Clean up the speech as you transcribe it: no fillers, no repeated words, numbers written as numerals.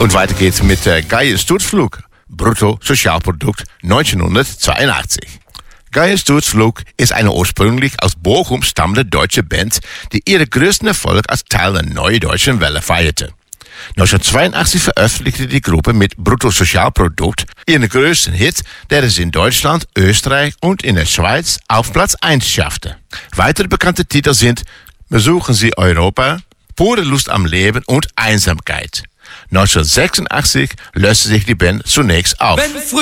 Und weiter geht's mit Geil Sturzflug, Bruttosozialprodukt 1982. Geil Sturzflug ist eine ursprünglich aus Bochum stammende deutsche Band, die ihre größten Erfolg als Teil der Neuen Deutschen Welle feierte. 1982 veröffentlichte die Gruppe mit Bruttosozialprodukt ihren größten Hit, der es in Deutschland, Österreich und in der Schweiz auf Platz 1 schaffte. Weitere bekannte Titel sind Besuchen Sie Europa, Pure Lust am Leben und Einsamkeit. 1986 löste sich die Band zunächst auf.